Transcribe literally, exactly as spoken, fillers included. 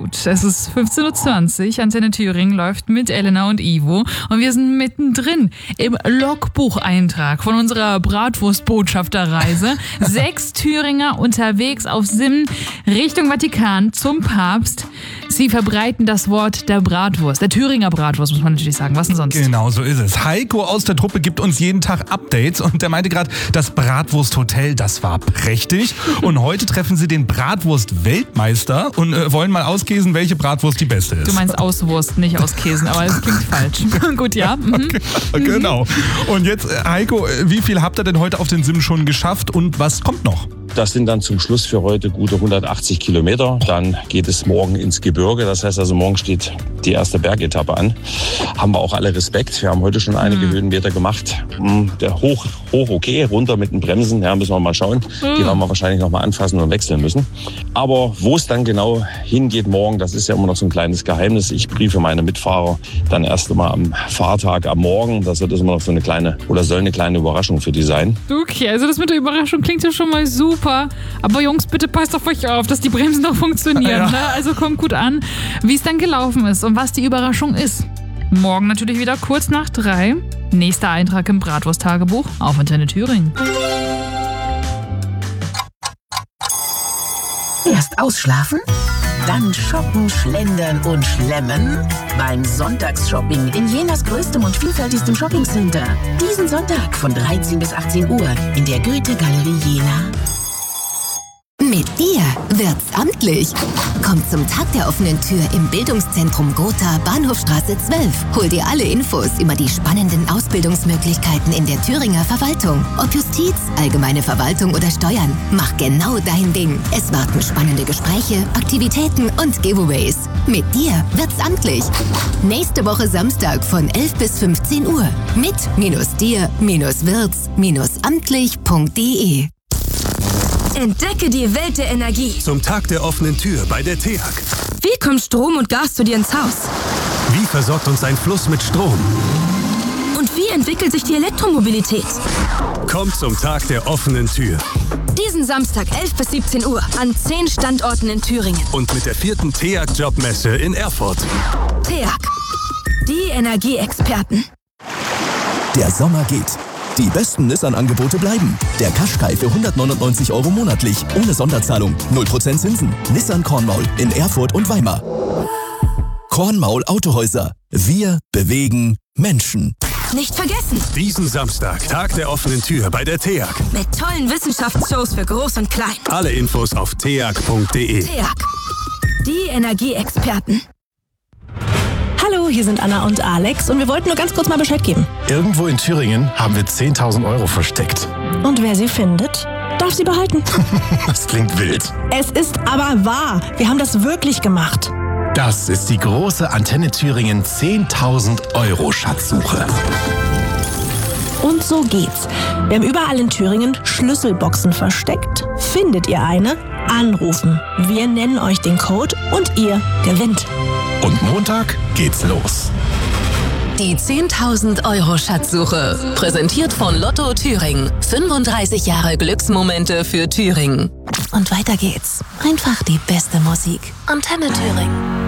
gut. Es ist fünfzehn Uhr zwanzig, Antenne Thüringen läuft mit Elena und Ivo und wir sind mittendrin im Logbucheintrag von unserer Bratwurstbotschafterreise. Sechs Thüringer unterwegs auf Sim Richtung Vatikan zum Papst. Sie verbreiten das Wort der Bratwurst, der Thüringer Bratwurst, muss man natürlich sagen. Was denn sonst? Genau, so ist es. Heiko aus der Truppe gibt uns jeden Tag Updates und der meinte gerade, das Bratwursthotel, das war prächtig. Und heute treffen sie den Bratwurst-Weltmeister und äh, wollen mal auskäsen, welche Bratwurst die beste ist. Du meinst Auswurst, nicht auskäsen, aber es klingt falsch. Gut, ja. Mhm. Okay, genau. Und jetzt, Heiko, wie viel habt ihr denn heute auf den Sim schon geschafft und was kommt noch? Das sind dann zum Schluss für heute gute hundertachtzig Kilometer. Dann geht es morgen ins Gebirge. Das heißt also, morgen steht die erste Bergetappe an. Haben wir auch alle Respekt. Wir haben heute schon einige mhm. Höhenmeter gemacht. Der hoch, hoch okay, runter mit den Bremsen. Ja, müssen wir mal schauen. Mhm. Die werden wir wahrscheinlich noch mal anfassen und wechseln müssen. Aber wo es dann genau hingeht morgen, das ist ja immer noch so ein kleines Geheimnis. Ich briefe meine Mitfahrer dann erst einmal am Fahrtag am Morgen. Das wird immer noch so eine kleine oder soll eine kleine Überraschung für die sein. Okay, also das mit der Überraschung klingt ja schon mal super. Aber Jungs, bitte passt auf euch auf, dass die Bremsen noch funktionieren. Ja. Ne? Also kommt gut an, wie es dann gelaufen ist und was die Überraschung ist. Morgen natürlich wieder kurz nach drei. Nächster Eintrag im Bratwurst-Tagebuch auf Antenne Thüringen. Erst ausschlafen, dann shoppen, schlendern und schlemmen beim Sonntagsshopping in Jenas größtem und vielfältigstem Shoppingcenter. Diesen Sonntag von dreizehn bis achtzehn Uhr in der Goethe-Galerie Jena. Mit dir wird's amtlich. Komm zum Tag der offenen Tür im Bildungszentrum Gotha, Bahnhofstraße zwölf. Hol dir alle Infos über die spannenden Ausbildungsmöglichkeiten in der Thüringer Verwaltung. Ob Justiz, allgemeine Verwaltung oder Steuern. Mach genau dein Ding. Es warten spannende Gespräche, Aktivitäten und Giveaways. Mit dir wird's amtlich. Nächste Woche Samstag von elf bis fünfzehn Uhr. Mit minus dir minus wirds minus amtlich punkt de. Entdecke die Welt der Energie. Zum Tag der offenen Tür bei der T E A G. Wie kommt Strom und Gas zu dir ins Haus? Wie versorgt uns ein Fluss mit Strom? Und wie entwickelt sich die Elektromobilität? Kommt zum Tag der offenen Tür. Diesen Samstag elf bis siebzehn Uhr an zehn Standorten in Thüringen. Und mit der vierten T E A G-Jobmesse in Erfurt. T E A G. Die Energieexperten. Der Sommer geht. Die besten Nissan-Angebote bleiben. Der Qashqai für hundertneunundneunzig Euro monatlich, ohne Sonderzahlung, null Prozent Zinsen. Nissan Kornmaul in Erfurt und Weimar. Kornmaul Autohäuser. Wir bewegen Menschen. Nicht vergessen! Diesen Samstag, Tag der offenen Tür bei der T E A G. Mit tollen Wissenschaftsshows für Groß und Klein. Alle Infos auf t e a g punkt de. T E A G. Die Energieexperten. Hallo, hier sind Anna und Alex und wir wollten nur ganz kurz mal Bescheid geben. Irgendwo in Thüringen haben wir zehntausend Euro versteckt. Und wer sie findet, darf sie behalten. Das klingt wild. Es ist aber wahr. Wir haben das wirklich gemacht. Das ist die große Antenne Thüringen zehntausend Euro Schatzsuche. Und so geht's. Wir haben überall in Thüringen Schlüsselboxen versteckt. Findet ihr eine? Anrufen. Wir nennen euch den Code und ihr gewinnt. Und Montag geht's los. Die zehntausend Euro Schatzsuche. Präsentiert von Lotto Thüringen. fünfunddreißig Jahre Glücksmomente für Thüringen. Und weiter geht's. Einfach die beste Musik. Antenne Thüringen.